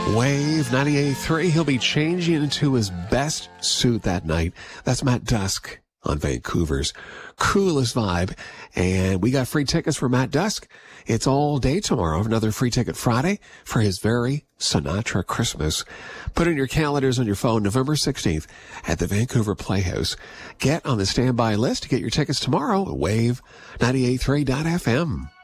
Wave 98.3. He'll be changing into his best suit that night. That's Matt Dusk on Vancouver's coolest vibe. And we got free tickets for Matt Dusk. It's all day tomorrow. Another free ticket Friday for his very Sinatra Christmas. Put in your calendars on your phone, November 16th at the Vancouver Playhouse. Get on the standby list to get your tickets tomorrow at wave98.3.fm.